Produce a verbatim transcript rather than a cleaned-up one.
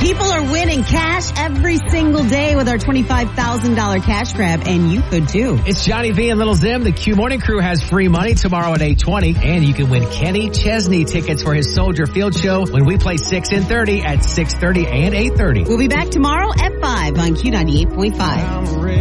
People are winning cash every single day with our twenty-five thousand dollars cash grab, and you could too. It's Johnny V and Little Zim. The Q Morning Crew has free money tomorrow at eight twenty, and you can win Kenny Chesney tickets for his Soldier Field show when we play six and thirty at six thirty and eight thirty. We'll be back tomorrow at five on Q ninety-eight point five.